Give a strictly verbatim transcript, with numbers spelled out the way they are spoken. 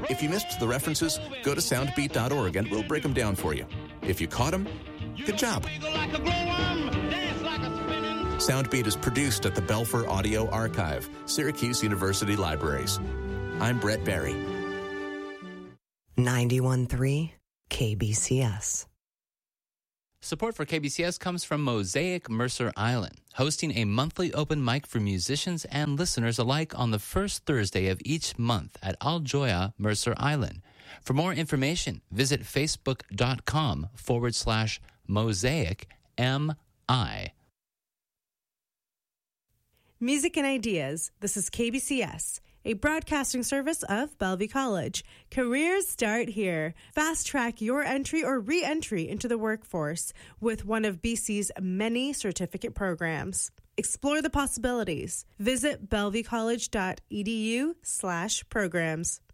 If you missed the references, go to soundbeat dot org and we'll break them down for you. If you caught them, good job. Soundbeat is produced at the Belfer Audio Archive, Syracuse University Libraries. I'm Brett Barry. ninety-one point three K B C S. Support for K B C S comes from Mosaic Mercer Island, hosting a monthly open mic for musicians and listeners alike on the first Thursday of each month at Aljoya, Mercer Island. For more information, visit facebook.com forward slash mosaic M-I. Music and Ideas. This is K B C S, a broadcasting service of Bellevue College. Careers start here. Fast track your entry or re-entry into the workforce with one of B C's many certificate programs. Explore the possibilities. Visit bellevuecollege.edu slash programs.